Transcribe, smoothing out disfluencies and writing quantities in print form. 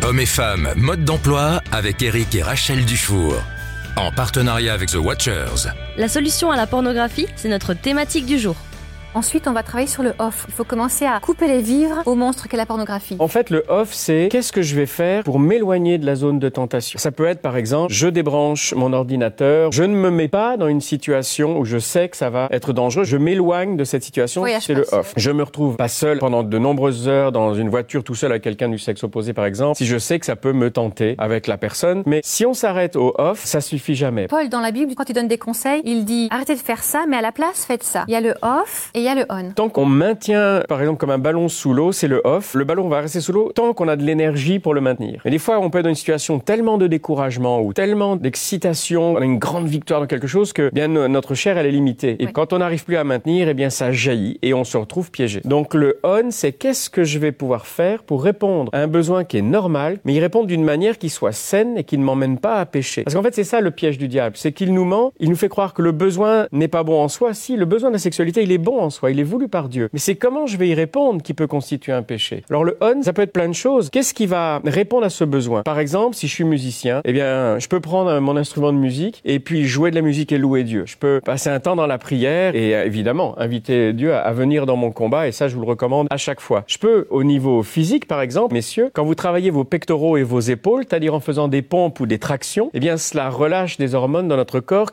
Hommes et femmes, mode d'emploi avec Eric et Rachel Dufour. En partenariat avec The Watchers. La solution à la pornographie, c'est notre thématique du jour. Ensuite, on va travailler sur le off. Il faut commencer à couper les vivres au monstre qu'est la pornographie. En fait, le off, c'est qu'est-ce que je vais faire pour m'éloigner de la zone de tentation. Ça peut être, par exemple, je débranche mon ordinateur, je ne me mets pas dans une situation où je sais que ça va être dangereux, je m'éloigne de cette situation, c'est le off. Je me retrouve pas seul pendant de nombreuses heures dans une voiture tout seul avec quelqu'un du sexe opposé, par exemple, si je sais que ça peut me tenter avec la personne. Mais si on s'arrête au off, ça suffit jamais. Paul, dans la Bible, quand il donne des conseils, il dit arrêtez de faire ça, mais à la place, faites ça. Il y a le off et il y a le on. Tant qu'on maintient, par exemple, comme un ballon sous l'eau, c'est le off. Le ballon va rester sous l'eau tant qu'on a de l'énergie pour le maintenir. Mais des fois, on peut être dans une situation tellement de découragement ou tellement d'excitation, on a une grande victoire dans quelque chose que bien notre chair, elle est limitée. Et quand on n'arrive plus à maintenir, eh bien ça jaillit et on se retrouve piégé. Donc le on, c'est qu'est-ce que je vais pouvoir faire pour répondre à un besoin qui est normal, mais y répondre d'une manière qui soit saine et qui ne m'emmène pas à pécher. Parce qu'en fait, c'est ça le piège du diable, c'est qu'il nous ment, il nous fait croire que le besoin n'est pas bon en soi. Si, le besoin de la sexualité, il est bon en soi, il est voulu par Dieu. Mais c'est comment je vais y répondre qui peut constituer un péché. Alors le on, ça peut être plein de choses. Qu'est-ce qui va répondre à ce besoin? Par exemple, si je suis musicien, eh bien, je peux prendre mon instrument de musique et puis jouer de la musique et louer Dieu. Je peux passer un temps dans la prière et évidemment inviter Dieu à venir dans mon combat et ça, je vous le recommande à chaque fois. Je peux, au niveau physique, par exemple, messieurs, quand vous travaillez vos pectoraux et vos épaules, c'est-à-dire en faisant des pompes ou des tractions, eh bien, cela relâche des hormones dans notre corps